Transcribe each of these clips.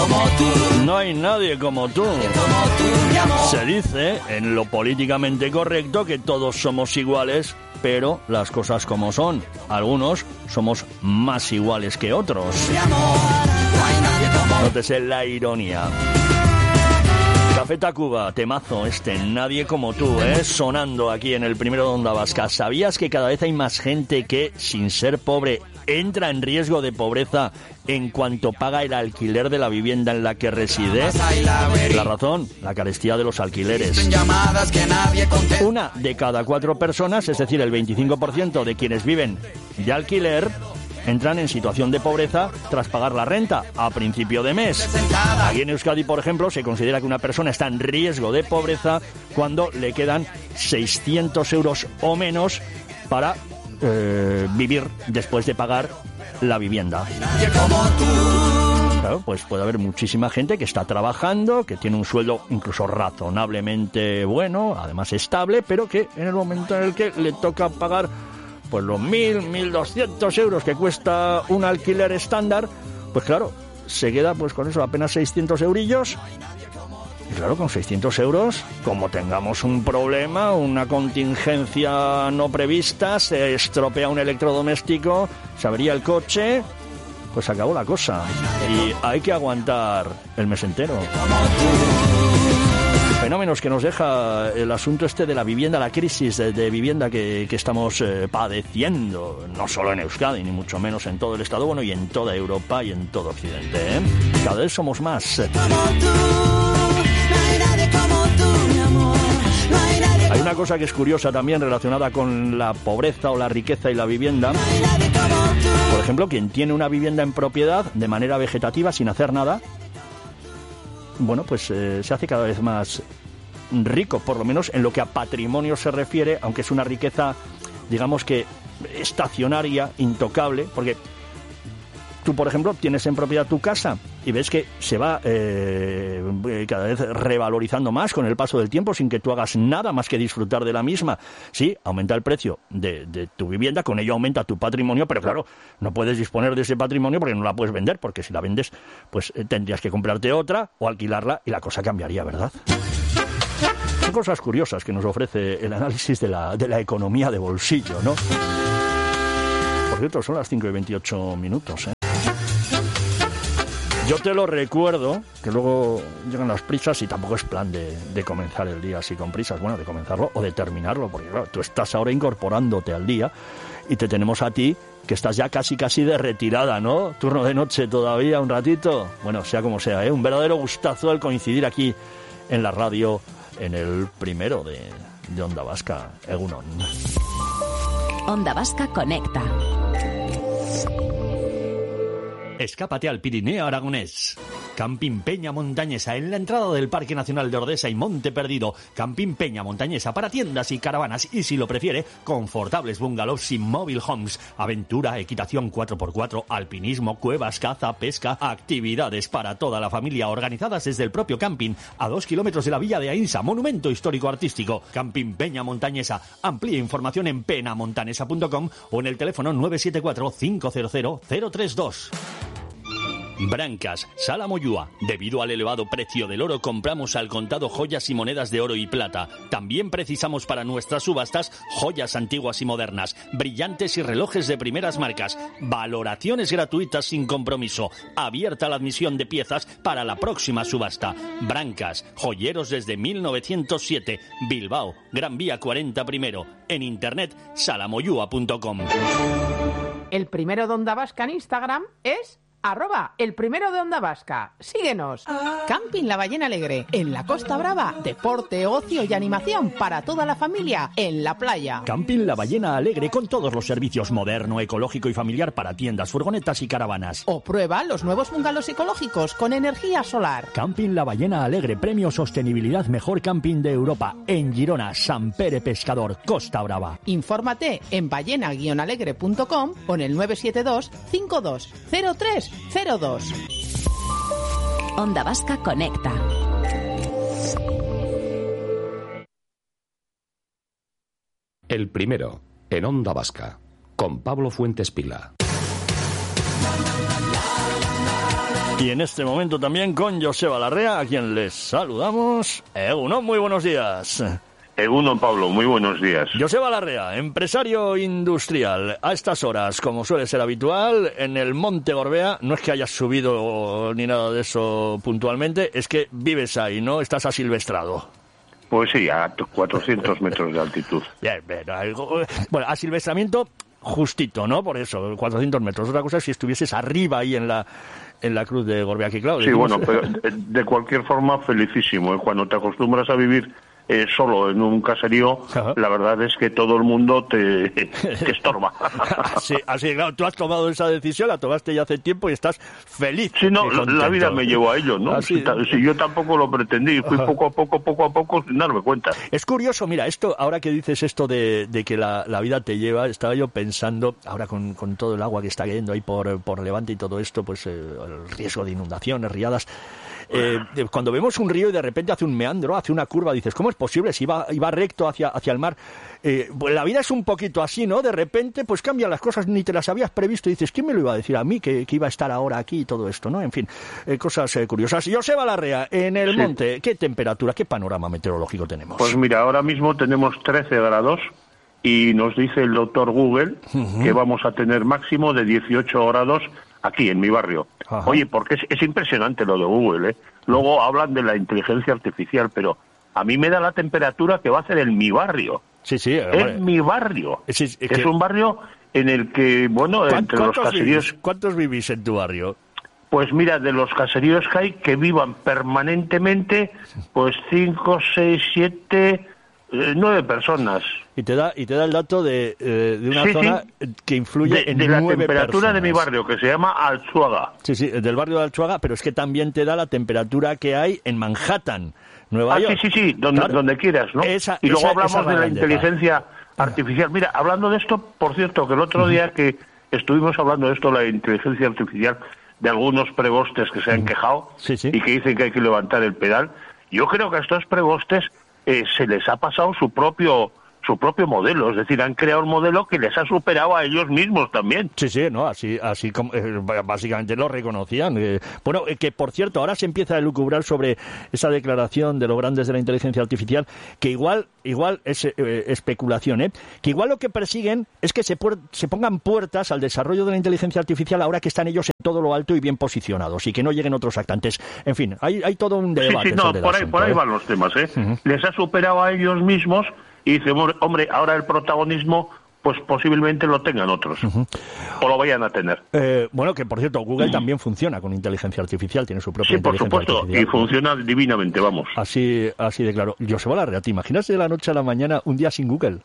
No hay nadie como tú. Se dice en lo políticamente correcto que todos somos iguales, pero las cosas como son. Algunos somos más iguales que otros. Nótese la ironía. Café Tacuba, temazo Nadie como tú, sonando aquí en el primero de Onda Vasca. ¿Sabías que cada vez hay más gente que, sin ser pobre, entra en riesgo de pobreza en cuanto paga el alquiler de la vivienda en la que reside? La razón, la carestía de los alquileres. 1 de cada 4 personas, es decir, el 25% de quienes viven de alquiler, entran en situación de pobreza tras pagar la renta a principio de mes. Aquí en Euskadi, por ejemplo, se considera que una persona está en riesgo de pobreza cuando le quedan 600 euros o menos para vivir después de pagar la vivienda. Claro, pues puede haber muchísima gente que está trabajando, que tiene un sueldo incluso razonablemente bueno, además estable, pero que en el momento en el que le toca pagar pues los 1.200 euros que cuesta un alquiler estándar, pues claro, se queda pues con eso, apenas 600 eurillos. Y claro, con 600 euros, como tengamos un problema, una contingencia no prevista, se estropea un electrodoméstico, se avería el coche, pues acabó la cosa. Y hay que aguantar el mes entero. Fenómenos que nos deja el asunto de la vivienda, la crisis de vivienda que estamos padeciendo, no solo en Euskadi, ni mucho menos en todo el Estado, bueno, y en toda Europa y en todo Occidente, Cada vez somos más. Hay una cosa que es curiosa también relacionada con la pobreza o la riqueza y la vivienda. Por ejemplo, quien tiene una vivienda en propiedad de manera vegetativa, sin hacer nada, bueno, pues se hace cada vez más rico, por lo menos en lo que a patrimonio se refiere, aunque es una riqueza, digamos que estacionaria, intocable, porque tú, por ejemplo, tienes en propiedad tu casa y ves que se va cada vez revalorizando más con el paso del tiempo sin que tú hagas nada más que disfrutar de la misma. Sí, aumenta el precio de tu vivienda, con ello aumenta tu patrimonio, pero claro, no puedes disponer de ese patrimonio porque no la puedes vender, porque si la vendes, pues tendrías que comprarte otra o alquilarla y la cosa cambiaría, ¿verdad? Son cosas curiosas que nos ofrece el análisis de la economía de bolsillo, ¿no? Por cierto, son las 5:28, Yo te lo recuerdo, que luego llegan las prisas y tampoco es plan de comenzar el día así con prisas, bueno, de comenzarlo o de terminarlo, porque claro, tú estás ahora incorporándote al día y te tenemos a ti, que estás ya casi de retirada, ¿no? Turno de noche todavía, un ratito. Bueno, sea como sea, un verdadero gustazo el coincidir aquí en la radio, en el primero de Onda Vasca, Egunon. Onda Vasca conecta. Escápate al Pirineo aragonés. Camping Peña Montañesa, en la entrada del Parque Nacional de Ordesa y Monte Perdido. Camping Peña Montañesa para tiendas y caravanas y, si lo prefiere, confortables bungalows y mobile homes. Aventura, equitación 4x4, alpinismo, cuevas, caza, pesca, actividades para toda la familia organizadas desde el propio camping, a 2 kilómetros de la villa de Ainsa, monumento histórico-artístico. Camping Peña Montañesa. Amplía información en penamontanesa.com o en el teléfono 974 500 032. Brancas, Sala Moyúa. Debido al elevado precio del oro, compramos al contado joyas y monedas de oro y plata. También precisamos para nuestras subastas joyas antiguas y modernas, brillantes y relojes de primeras marcas. Valoraciones gratuitas sin compromiso. Abierta la admisión de piezas para la próxima subasta. Brancas, joyeros desde 1907. Bilbao, Gran Vía 40 primero. En internet, salamoyúa.com. El primero de Onda Vasca en Instagram es @el primero de Onda Vasca. Síguenos. Camping La Ballena Alegre, en la Costa Brava. Deporte, ocio y animación para toda la familia en la playa. Camping La Ballena Alegre, con todos los servicios moderno, ecológico y familiar para tiendas, furgonetas y caravanas. O prueba los nuevos bungalows ecológicos con energía solar. Camping La Ballena Alegre, premio Sostenibilidad Mejor Camping de Europa, en Girona, Sant Pere Pescador, Costa Brava. Infórmate en ballena-alegre.com o en el 972 520302. Onda Vasca conecta. El primero, en Onda Vasca, con Pablo Fuentes Pila. Y en este momento también con Joseba Larrea, a quien les saludamos. Egunon, muy buenos días. Egunon, Pablo, muy buenos días. Joseba Larrea, empresario industrial. A estas horas, como suele ser habitual, en el Monte Gorbea, no es que hayas subido ni nada de eso puntualmente, es que vives ahí, ¿no? Estás asilvestrado. Pues sí, a 400 metros de altitud. Bien, bueno, asilvestramiento justito, ¿no? Por eso, 400 metros. Otra cosa es si estuvieses arriba ahí en la cruz de Gorbea, aquí, claro. Sí, bueno, pero de cualquier forma, felicísimo. Cuando te acostumbras a vivir solo en un caserío, ajá, la verdad es que todo el mundo te estorba. Así, claro, tú has tomado esa decisión, la tomaste ya hace tiempo y estás feliz. Sí, no, la vida me llevó a ello, ¿no? Si yo tampoco lo pretendí, fui poco a poco, sin darme cuenta. Es curioso, mira, esto, ahora que dices esto de que la vida te lleva, estaba yo pensando, ahora con todo el agua que está cayendo ahí por Levante y todo esto, pues el riesgo de inundaciones, riadas. Cuando vemos un río y de repente hace un meandro, hace una curva, dices, ¿cómo es posible? Si iba recto hacia el mar. Pues la vida es un poquito así, ¿no? De repente, pues cambian las cosas, ni te las habías previsto y dices, ¿quién me lo iba a decir a mí que iba a estar ahora aquí y todo esto, ¿no? En fin, cosas curiosas. Joseba Larrea, en el monte, ¿qué temperatura, qué panorama meteorológico tenemos? Pues mira, ahora mismo tenemos 13 grados y nos dice el doctor Google que vamos a tener máximo de 18 grados aquí, en mi barrio. Ajá. Oye, porque es impresionante lo de Google, ¿eh? Luego hablan de la inteligencia artificial, pero a mí me da la temperatura que va a hacer en mi barrio. Sí. En mi barrio. Es un barrio en el que, bueno, entre los caseríos... ¿Cuántos vivís en tu barrio? Pues mira, de los caseríos que hay, que vivan permanentemente, pues 5, 6, 7... 9 personas. Y te da el dato de una zona que influye en 9 personas. De la temperatura personas. De mi barrio, que se llama Alzuaga. Sí, del barrio de Alzuaga, pero es que también te da la temperatura que hay en Manhattan, Nueva York. Sí, donde quieras, ¿no? Y luego hablamos de la inteligencia artificial. Mira, hablando de esto, por cierto, que el otro día que estuvimos hablando de esto, la inteligencia artificial, de algunos pregostes que se han quejado y que dicen que hay que levantar el pedal, yo creo que a estos pregostes se les ha pasado su propio modelo, es decir, han creado un modelo que les ha superado a ellos mismos también. Sí, no, así como básicamente lo reconocían. Bueno, que por cierto, ahora se empieza a elucubrar sobre esa declaración de los grandes de la inteligencia artificial, que igual es especulación, que igual lo que persiguen es que se pongan puertas al desarrollo de la inteligencia artificial ahora que están ellos en todo lo alto y bien posicionados y que no lleguen otros actantes. En fin, hay todo un debate. Por ahí van los temas, Les ha superado a ellos mismos. Y dice, hombre, ahora el protagonismo, pues posiblemente lo tengan otros, o lo vayan a tener. Bueno, que por cierto, Google también funciona con inteligencia artificial, tiene su propia inteligencia artificial. Sí, por supuesto, y funciona divinamente, vamos. Así de claro. Joseba Larrea, ¿te imaginas de la noche a la mañana un día sin Google?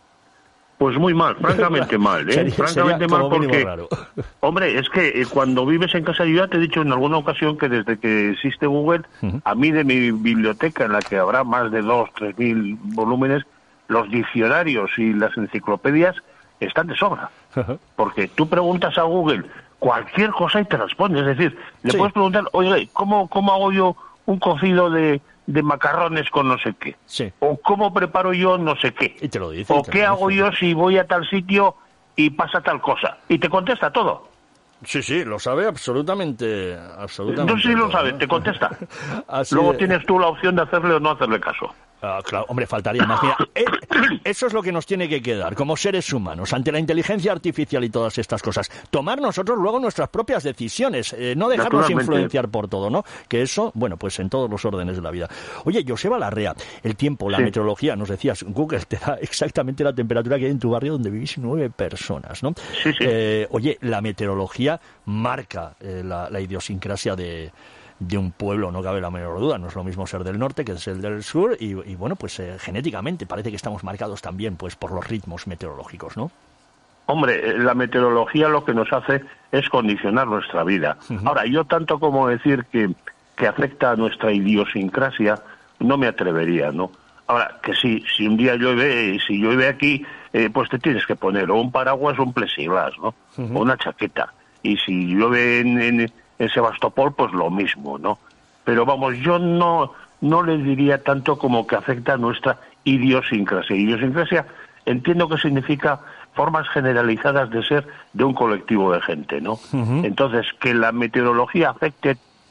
Pues muy mal, francamente mal, francamente mal porque, hombre, es que cuando vives en casa, yo ya te he dicho en alguna ocasión que desde que existe Google, a mí de mi biblioteca, en la que habrá más de 2.000-3.000 volúmenes, los diccionarios y las enciclopedias están de sobra. Porque tú preguntas a Google cualquier cosa y te responde. Es decir, le puedes preguntar, oye, ¿cómo hago yo un cocido de macarrones con no sé qué? O ¿cómo preparo yo no sé qué? Y te lo dice. O ¿qué hago yo si voy a tal sitio y pasa tal cosa? Y te contesta todo. Sí, lo sabe absolutamente. No sé si lo sabe, te contesta. Luego tienes tú la opción de hacerle o no hacerle caso. Claro, hombre, faltaría más. Mira, eso es lo que nos tiene que quedar como seres humanos ante la inteligencia artificial y todas estas cosas. Tomar nosotros luego nuestras propias decisiones, no dejarnos influenciar por todo, ¿no? Que eso, bueno, pues en todos los órdenes de la vida. Oye, Joseba Larrea, el tiempo, la meteorología, nos decías, Google te da exactamente la temperatura que hay en tu barrio donde vivís 9 personas, ¿no? Sí. Oye, la meteorología marca la idiosincrasia de un pueblo, no cabe la menor duda. No es lo mismo ser del norte que ser del sur y bueno, pues genéticamente parece que estamos marcados también pues por los ritmos meteorológicos, ¿no? Hombre, la meteorología lo que nos hace es condicionar nuestra vida. Ahora, yo tanto como decir que afecta a nuestra idiosincrasia, no me atrevería, ¿no? Ahora, que si un día llueve, si llueve aquí, pues te tienes que poner o un paraguas o un plexiglas, ¿no? O una chaqueta. Y si llueve en Sebastopol, pues lo mismo, ¿no? Pero vamos, yo no le diría tanto como que afecta a nuestra idiosincrasia. Idiosincrasia entiendo que significa formas generalizadas de ser de un colectivo de gente, ¿no? Entonces, que la meteorología afecte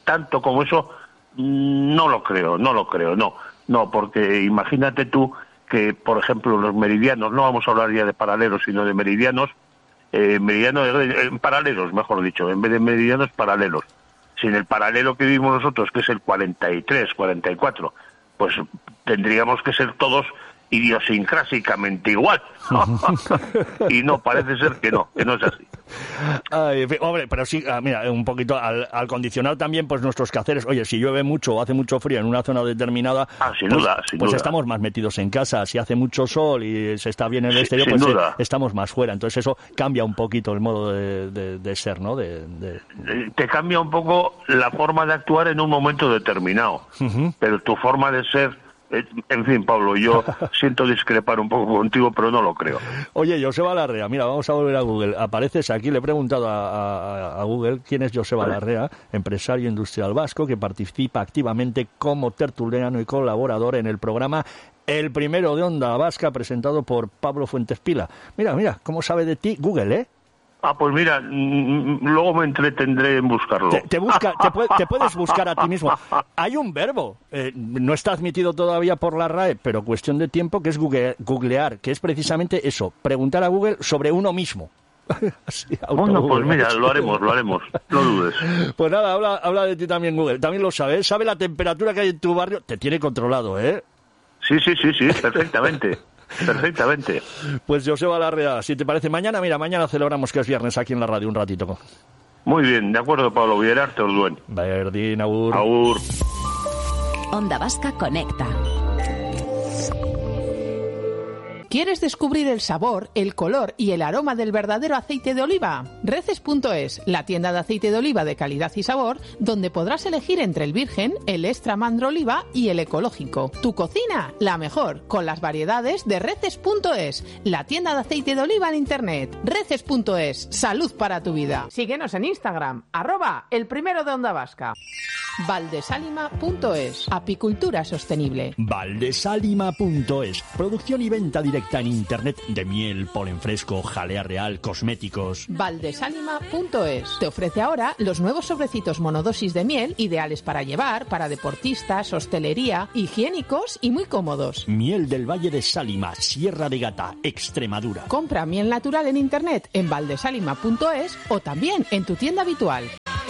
tanto como eso, no lo creo, no, porque imagínate tú que, por ejemplo, los meridianos, no vamos a hablar ya de paralelos, sino de meridianos, paralelos, mejor dicho, en vez de meridianos, paralelos. Si en el paralelo que vivimos nosotros, que es el 43, 44, pues tendríamos que ser todos idiosincrásicamente igual. Y no, parece ser que no es así. Ay, hombre, pero sí, mira, un poquito al condicionar también pues nuestros quehaceres. Oye, si llueve mucho o hace mucho frío en una zona determinada, sin duda. Estamos más metidos en casa. Si hace mucho sol y se está bien en el exterior, pues estamos más fuera. Entonces eso cambia un poquito el modo de ser, ¿no? Te cambia un poco la forma de actuar en un momento determinado, pero tu forma de ser. En fin, Pablo, yo siento discrepar un poco contigo, pero no lo creo. Oye, Joseba Larrea, mira, vamos a volver a Google. Apareces aquí, le he preguntado a Google quién es Joseba Larrea, empresario industrial vasco que participa activamente como tertuliano y colaborador en el programa El Primero de Onda Vasca, presentado por Pablo Fuentes Pila. Mira, ¿cómo sabe de ti Google, eh? Pues mira, luego me entretendré en buscarlo. Te puedes buscar a ti mismo. Hay un verbo, no está admitido todavía por la RAE, pero cuestión de tiempo, que es googlear, que es precisamente eso, preguntar a Google sobre uno mismo. Bueno, pues mira, lo haremos, no dudes. Pues nada, habla de ti también Google, también lo sabes, sabe la temperatura que hay en tu barrio, te tiene controlado, ¿eh? Sí, perfectamente. Perfectamente. Pues Joseba Larrea, si te parece, mañana celebramos que es viernes aquí en la radio un ratito. Muy bien, de acuerdo, Pablo. Villararte, Orduen. Berdín, agur. Agur. Onda Vasca Conecta. ¿Quieres descubrir el sabor, el color y el aroma del verdadero aceite de oliva? Reces.es, la tienda de aceite de oliva de calidad y sabor, donde podrás elegir entre el virgen, el extra mandro oliva y el ecológico. Tu cocina, la mejor, con las variedades de Reces.es, la tienda de aceite de oliva en internet. Reces.es, salud para tu vida. Síguenos en Instagram, @el primero de Onda Vasca. Valdesalima.es, apicultura sostenible. Valdesalima.es, producción y venta directa en internet de miel, polen fresco, jalea real, cosméticos. Valdesalima.es te ofrece ahora los nuevos sobrecitos monodosis de miel, ideales para llevar, para deportistas, hostelería, higiénicos y muy cómodos. Miel del Valle de Sálima, Sierra de Gata, Extremadura. Compra miel natural en internet en valdesalima.es o también en tu tienda habitual.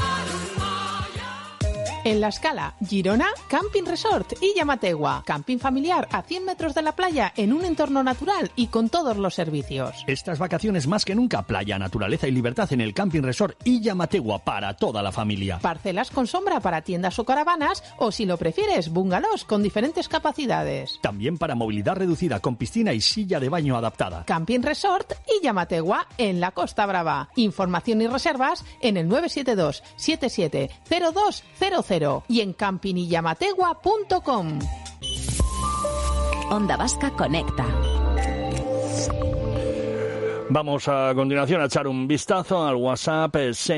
En La Escala, Girona, Camping Resort y Llamategua. Camping familiar a 100 metros de la playa en un entorno natural y con todos los servicios. Estas vacaciones más que nunca, playa, naturaleza y libertad en el Camping Resort y Llamategua para toda la familia. Parcelas con sombra para tiendas o caravanas o, si lo prefieres, bungalows con diferentes capacidades. También para movilidad reducida con piscina y silla de baño adaptada. Camping Resort y Llamategua en la Costa Brava. Información y reservas en el 972 77 0200 y en campingyamategua.com. Onda Vasca Conecta. Vamos a continuación a echar un vistazo al WhatsApp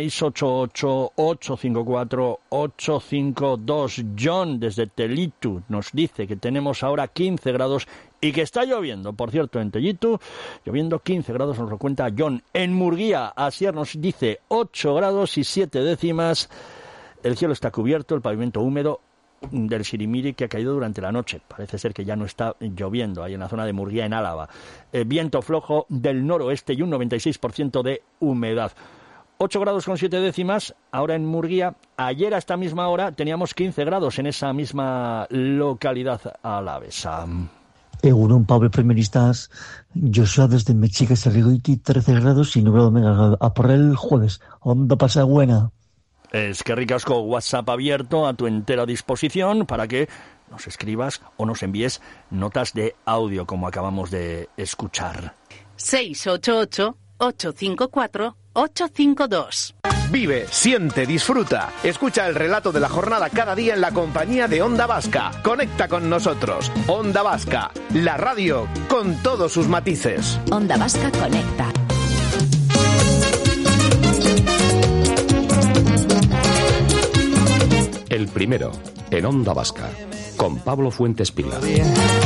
688-854-852. John, desde Tellitu, nos dice que tenemos ahora 15 grados y que está lloviendo. Por cierto, en Tellitu, lloviendo 15 grados, nos lo cuenta John. En Murguía, Asier nos dice 8 grados y 7 décimas. El cielo está cubierto, el pavimento húmedo del sirimiri que ha caído durante la noche. Parece ser que ya no está lloviendo ahí en la zona de Murguía, en Álava. Viento flojo del noroeste y un 96% de humedad. 8 grados con 7 décimas ahora en Murguía. Ayer a esta misma hora teníamos 15 grados en esa misma localidad alavesa. Egunon, Pablo, primeristas. Joshua desde Mechica, Sarrigoiti, 13 grados y nublado a por el jueves. Onda pasa buena. Es que ricasco, WhatsApp abierto a tu entera disposición para que nos escribas o nos envíes notas de audio como acabamos de escuchar. 688-854-852. Vive, siente, disfruta. Escucha el relato de la jornada cada día en la compañía de Onda Vasca. Conecta con nosotros. Onda Vasca, la radio con todos sus matices. Onda Vasca Conecta. El Primero, en Onda Vasca, con Pablo Fuentes Pila.